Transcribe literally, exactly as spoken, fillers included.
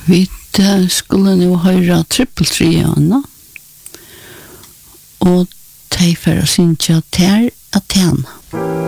Vi uh, skulle nu höra trippeltriana och tejfara synja ter Athena.